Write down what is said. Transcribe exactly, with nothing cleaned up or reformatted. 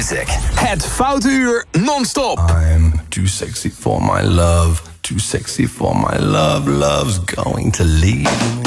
Music. Het Foute Uur non-stop. I'm too sexy for my love. Too sexy for my love. Love's going to leave.